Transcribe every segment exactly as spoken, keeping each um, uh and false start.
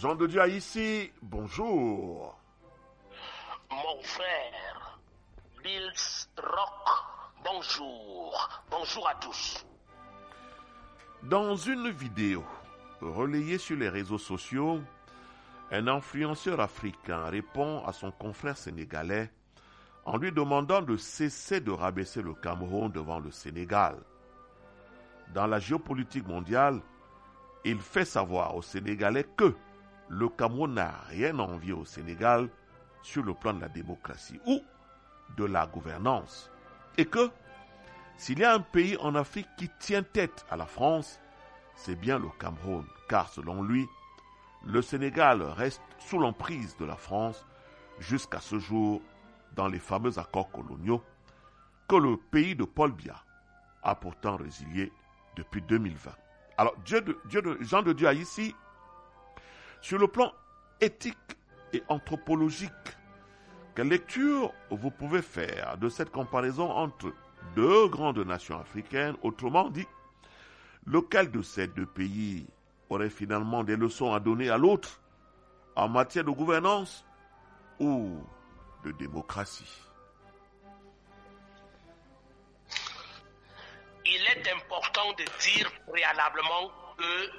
Jean de Dieu ici, bonjour. Mon frère, Bills Rock, bonjour. Bonjour à tous. Dans une vidéo relayée sur les réseaux sociaux, un influenceur africain répond à son confrère sénégalais en lui demandant de cesser de rabaisser le Cameroun devant le Sénégal. Dans la géopolitique mondiale, il fait savoir aux Sénégalais que le Cameroun n'a rien à envier au Sénégal sur le plan de la démocratie ou de la gouvernance. Et que, s'il y a un pays en Afrique qui tient tête à la France, c'est bien le Cameroun, car selon lui, le Sénégal reste sous l'emprise de la France jusqu'à ce jour dans les fameux accords coloniaux que le pays de Paul Biya a pourtant résilié depuis deux mille vingt. Alors, Dieu de, Dieu de, Jean de Dieu a ici, sur le plan éthique et anthropologique, quelle lecture vous pouvez faire de cette comparaison entre deux grandes nations africaines, autrement dit, lequel de ces deux pays aurait finalement des leçons à donner à l'autre en matière de gouvernance ou de démocratie? Il est important de dire préalablement que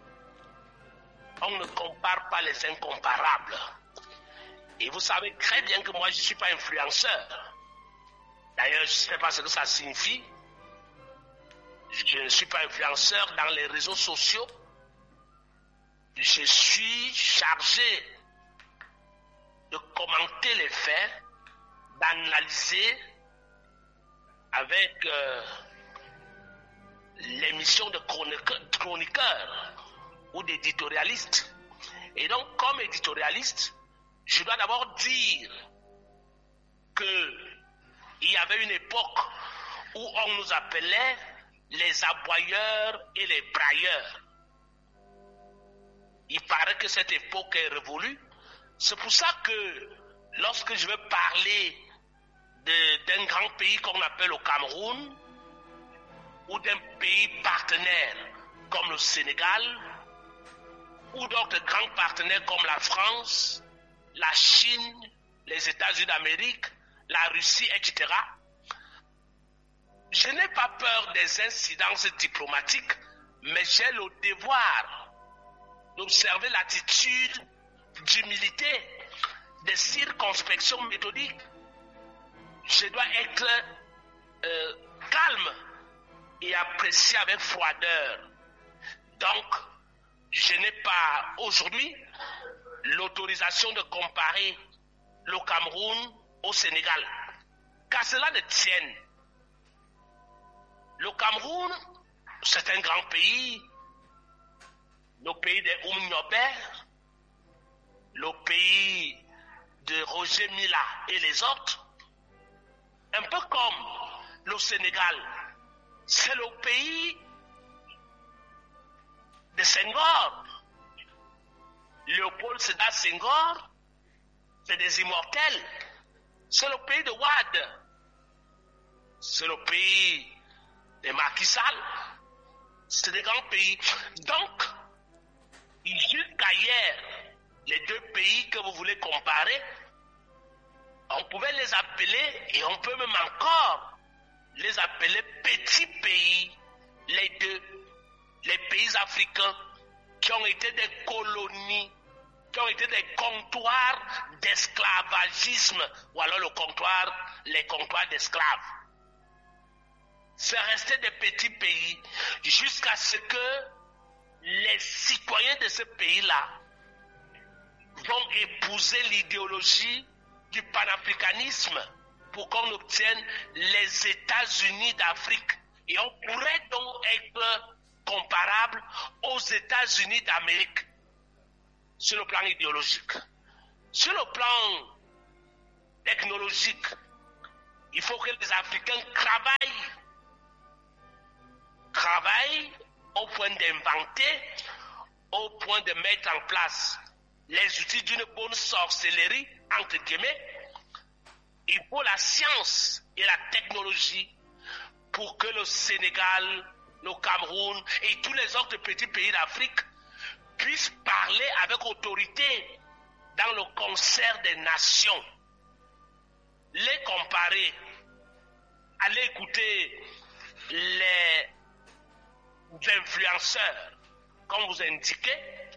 on ne compare pas les incomparables. Et vous savez très bien que moi, je ne suis pas influenceur. D'ailleurs, je ne sais pas ce que ça signifie. Je ne suis pas influenceur dans les réseaux sociaux. Je suis chargé de commenter les faits, d'analyser avec euh, les missions de chroniqueurs ou d'éditorialistes. Et donc, comme éditorialiste, je dois d'abord dire qu'il y avait une époque où on nous appelait les aboyeurs et les brailleurs. Il paraît que cette époque est révolue. C'est pour ça que lorsque je veux parler de, d'un grand pays qu'on appelle le Cameroun, ou d'un pays partenaire comme le Sénégal, ou d'autres grands partenaires comme la France, la Chine, les États-Unis d'Amérique, la Russie, et cetera, je n'ai pas peur des incidences diplomatiques, mais j'ai le devoir d'observer l'attitude d'humilité, de circonspection méthodique. Je dois être euh, calme et apprécier avec froideur. Donc, je n'ai pas aujourd'hui l'autorisation de comparer le Cameroun au Sénégal. Qu'à cela ne tienne. Le Cameroun, c'est un grand pays, le pays des Oum Niobé, le pays de Roger Mila et les autres, un peu comme le Sénégal, c'est le pays de Senghor. Léopold Sédar Senghor, c'est des immortels. C'est le pays de Wade. C'est le pays de Macky Sall. C'est des grands pays. Donc, jusqu'à hier, les deux pays que vous voulez comparer, on pouvait les appeler, et on peut même encore les appeler petits pays, les deux, les pays africains qui ont été des colonies, qui ont été des comptoirs d'esclavagisme, ou alors le comptoir, les comptoirs d'esclaves. C'est resté des petits pays jusqu'à ce que les citoyens de ce pays-là vont épouser l'idéologie du panafricanisme pour qu'on obtienne les États-Unis d'Afrique. Et on pourrait donc être comparable aux États-Unis d'Amérique sur le plan idéologique. Sur le plan technologique, il faut que les Africains travaillent, travaillent au point d'inventer, au point de mettre en place les outils d'une bonne sorcellerie, entre guillemets. Il faut la science et la technologie pour que le Sénégal, le Cameroun et tous les autres petits pays d'Afrique puisse parler avec autorité dans le concert des nations. Les comparer, aller écouter les influenceurs, comme vous indiquez,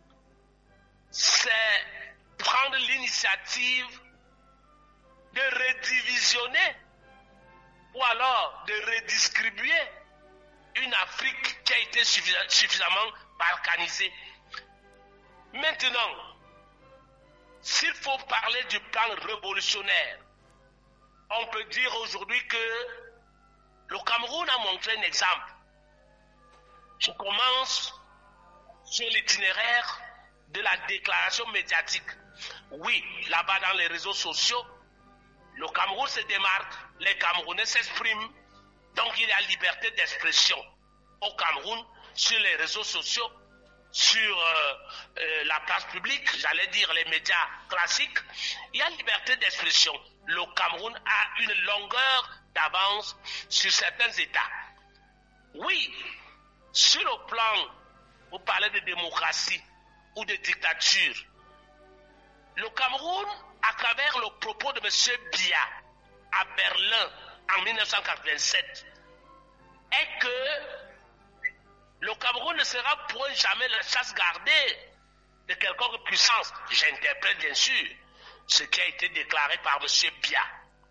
c'est prendre l'initiative de redivisionner ou alors de redistribuer une Afrique qui a été suffisamment balkanisée. Maintenant, s'il faut parler du plan révolutionnaire, on peut dire aujourd'hui que le Cameroun a montré un exemple. Je commence sur l'itinéraire de la déclaration médiatique. Oui, là-bas dans les réseaux sociaux, le Cameroun se démarque, les Camerounais s'expriment, donc il y a liberté d'expression au Cameroun sur les réseaux sociaux, sur euh, euh, la place publique, j'allais dire les médias classiques, il y a liberté d'expression. Le Cameroun a une longueur d'avance sur certains États. Oui, sur le plan, vous parlez de démocratie ou de dictature, le Cameroun, à travers le propos de M. Biya à Berlin en mille neuf cent quatre-vingt-sept, est que le Cameroun ne sera pour jamais la chasse gardée de quelconque puissance. J'interprète bien sûr ce qui a été déclaré par M. Biya.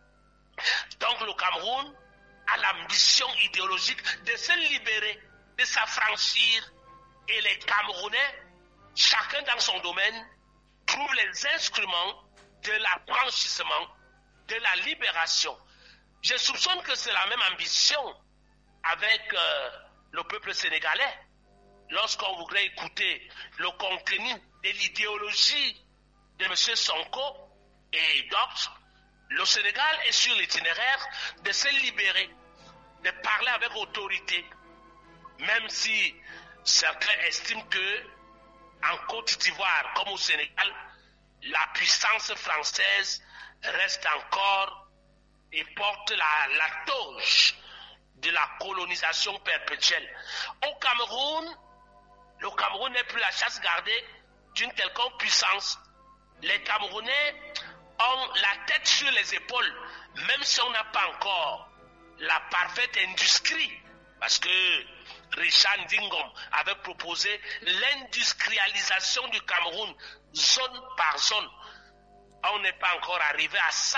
Donc le Cameroun a l'ambition idéologique de se libérer, de s'affranchir, et les Camerounais, chacun dans son domaine, trouvent les instruments de l'affranchissement, de la libération. Je soupçonne que c'est la même ambition avec euh, le peuple sénégalais. Lorsqu'on voudrait écouter le contenu de l'idéologie de M. Sonko et d'autres, le Sénégal est sur l'itinéraire de se libérer, de parler avec autorité, même si certains estiment que en Côte d'Ivoire comme au Sénégal, la puissance française reste encore et porte la, la toge de la colonisation perpétuelle. Au Cameroun, le Cameroun n'est plus la chasse gardée d'une quelconque puissance. Les Camerounais ont la tête sur les épaules, même si on n'a pas encore la parfaite industrie, parce que Richard Ndingom avait proposé l'industrialisation du Cameroun, zone par zone. On n'est pas encore arrivé à ça.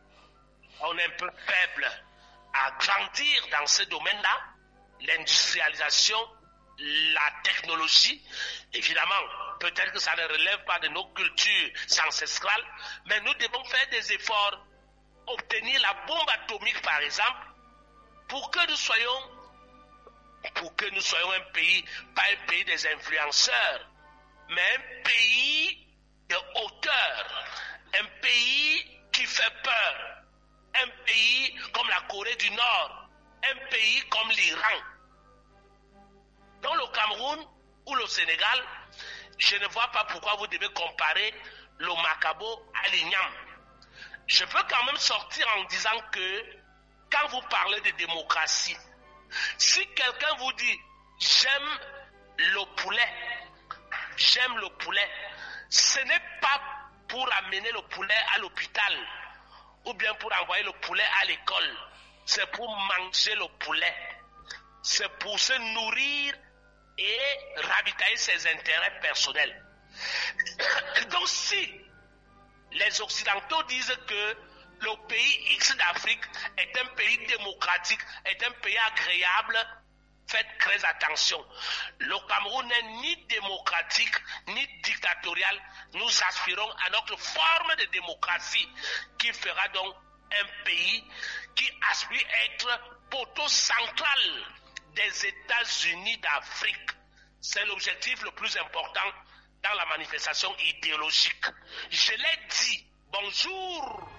On est un peu faible à grandir dans ce domaine-là. L'industrialisation, la technologie, évidemment, peut-être que ça ne relève pas de nos cultures ancestrales, mais nous devons faire des efforts, obtenir la bombe atomique par exemple, pour que nous soyons pour que nous soyons un pays, pas un pays des influenceurs, mais un pays de hauteur, un pays qui fait peur, un pays comme la Corée du Nord, un pays comme l'Iran. Dans le Cameroun ou le Sénégal, je ne vois pas pourquoi vous devez comparer le Macabo à l'Ignam. Je veux quand même sortir en disant que quand vous parlez de démocratie, si quelqu'un vous dit « j'aime le poulet », j'aime le poulet, ce n'est pas pour amener le poulet à l'hôpital ou bien pour envoyer le poulet à l'école. C'est pour manger le poulet. C'est pour se nourrir et ravitailler ses intérêts personnels. Donc si les Occidentaux disent que le pays X d'Afrique est un pays démocratique, est un pays agréable, faites très attention. Le Cameroun n'est ni démocratique, ni dictatorial. Nous aspirons à notre forme de démocratie qui fera donc un pays qui aspire à être poteau central des États-Unis d'Afrique. C'est l'objectif le plus important dans la manifestation idéologique. Je l'ai dit. Bonjour.